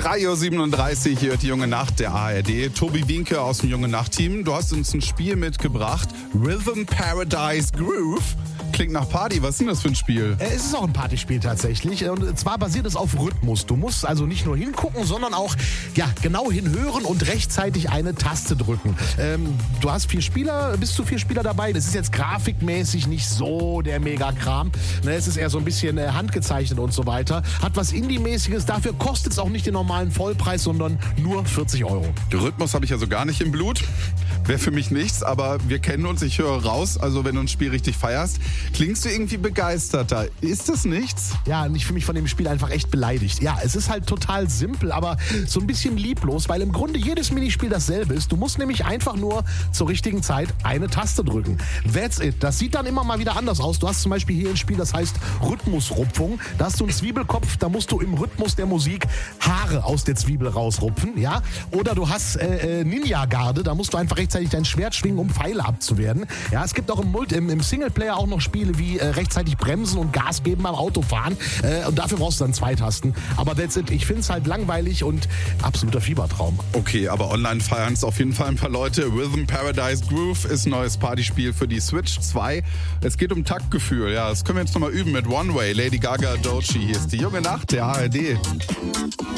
3:37 Uhr, hier hört die Junge Nacht der ARD. Tobi Wienke aus dem Junge Nacht-Team. Du hast uns ein Spiel mitgebracht. Rhythm Paradise Groove. Klingt nach Party. Was ist denn das für ein Spiel? Es ist auch ein Partyspiel tatsächlich. Und zwar basiert es auf Rhythmus. Du musst also nicht nur hingucken, sondern auch genau hinhören und rechtzeitig eine Taste drücken. Du hast 4 Spieler, bis zu 4 Spieler dabei. Das ist jetzt grafikmäßig nicht so der Mega-Kram. Es ist eher so ein bisschen handgezeichnet und so weiter. Hat was Indie-mäßiges. Dafür kostet es auch nicht den normalen Vollpreis, sondern nur 40 Euro. Rhythmus habe ich also gar nicht im Blut. Wäre für mich nichts, aber wir kennen uns. Ich höre raus. Also wenn du ein Spiel richtig feierst, klingst du irgendwie begeisterter. Ist das nichts? Ja, und ich fühle mich von dem Spiel einfach echt beleidigt. Ja, es ist halt total simpel, aber so ein bisschen lieblos, weil im Grunde jedes Minispiel dasselbe ist. Du musst nämlich einfach nur zur richtigen Zeit eine Taste drücken. That's it. Das sieht dann immer mal wieder anders aus. Du hast zum Beispiel hier ein Spiel, das heißt Rhythmusrupfung. Da hast du einen Zwiebelkopf, da musst du im Rhythmus der Musik Haare aus der Zwiebel rausrupfen, ja? Oder du hast Ninja-Garde, da musst du einfach rechtzeitig dein Schwert schwingen, um Pfeile abzuwehren. Ja, es gibt auch im Singleplayer auch noch Spiele wie rechtzeitig bremsen und Gas geben beim Autofahren. Und dafür brauchst du dann 2 Tasten. Aber that's it. Ich finde es halt langweilig und absoluter Fiebertraum. Okay, aber online feiern es auf jeden Fall ein paar Leute. Rhythm Paradise Groove ist ein neues Partyspiel für die Switch 2. Es geht um Taktgefühl. Ja, das können wir jetzt nochmal üben mit One Way, Lady Gaga, Doechii. Hier ist die Junge Nacht der ARD.